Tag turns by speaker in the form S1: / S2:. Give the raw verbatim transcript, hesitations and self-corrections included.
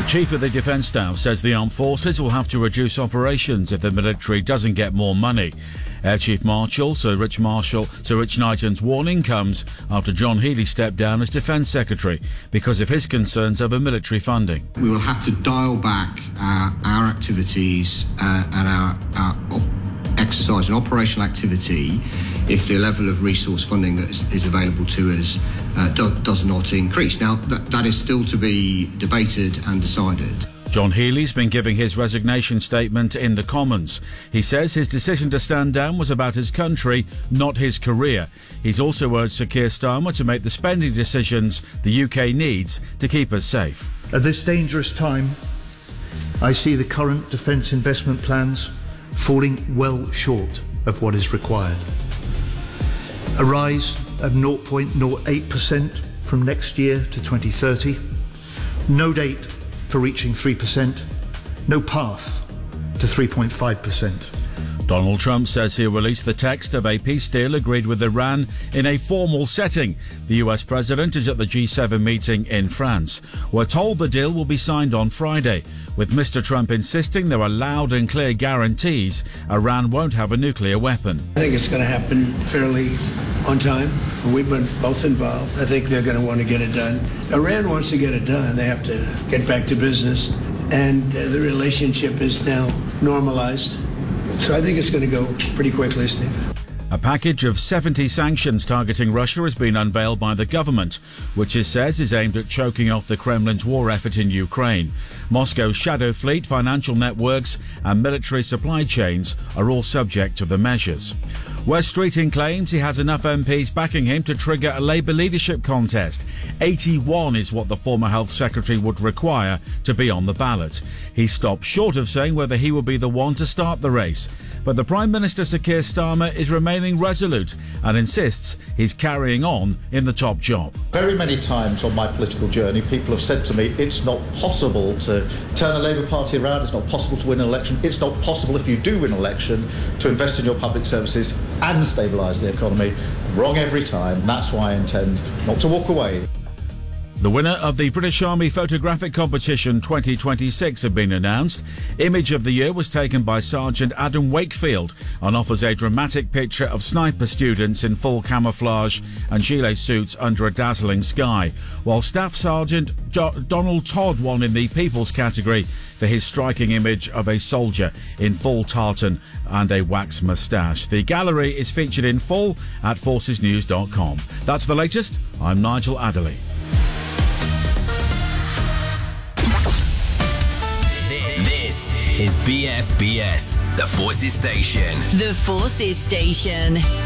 S1: The Chief of the Defence Staff says the armed forces will have to reduce operations if the military doesn't get more money. Air Chief Marshal Sir Rich Marshall Sir Rich Knighton's warning comes after John Healey stepped down as Defence Secretary because of his concerns over military funding.
S2: We will have to dial back our, our activities uh, and our, our op- exercise and operational activity if the level of resource funding that is, is available to us uh, do, does not increase. Now, that, that is still to be debated and decided.
S1: John Healey's been giving his resignation statement in the Commons. He says his decision to stand down was about his country, not his career. He's also urged Sir Keir Starmer to make the spending decisions the U K needs to keep us safe.
S3: At this dangerous time, I see the current defence investment plans falling well short of what is required. A rise of zero point zero eight percent from next year to twenty thirty. No date for reaching three percent. No path to three point five percent.
S1: Donald Trump says he'll release the text of a peace deal agreed with Iran in a formal setting. The U S president is at the G seven meeting in France. We're told the deal will be signed on Friday, with Mister Trump insisting there are loud and clear guarantees Iran won't have a nuclear weapon.
S4: I think it's going to happen fairly on time. We've been both involved. I think they're going to want to get it done. Iran wants to get it done. They have to get back to business, and uh, the relationship is now normalized. So I think it's going to go pretty quickly, Steve.
S1: A package of seventy sanctions targeting Russia has been unveiled by the government, which it says is aimed at choking off the Kremlin's war effort in Ukraine. Moscow's shadow fleet, financial networks and military supply chains are all subject to the measures. Wes Streeting claims he has enough M Ps backing him to trigger a Labour leadership contest. eighty-one is what the former Health Secretary would require to be on the ballot. He stopped short of saying whether he will be the one to start the race. But the Prime Minister, Sir Keir Starmer, is remaining resolute and insists he's carrying on in the top job.
S5: Very many times on my political journey, people have said to me, it's not possible to turn the Labour Party around, it's not possible to win an election, it's not possible if you do win an election to invest in your public services and stabilise the economy. Wrong every time. That's why I intend not to walk away.
S1: The winner of the British Army Photographic Competition twenty twenty-six have been announced. Image of the year was taken by Sergeant Adam Wakefield and offers a dramatic picture of sniper students in full camouflage and gilet suits under a dazzling sky, while Staff Sergeant Do- Donald Todd won in the People's category for his striking image of a soldier in full tartan and a wax moustache. The gallery is featured in full at forces news dot com. That's the latest. I'm Nigel Adderley.
S6: Is B F B S, the Forces Station.
S7: The Forces Station.